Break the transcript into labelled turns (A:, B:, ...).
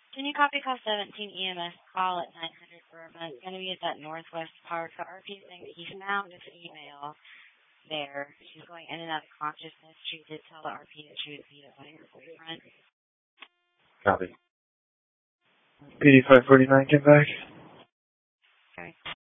A: Can you copy call 17 EMS call at 900 Burma? It's going to be at that Northwest Park. The RP is saying that he found this email there. She's going in and out of consciousness. She did tell the RP that she was beat up by her boyfriend.
B: Copy. PD 549, get back.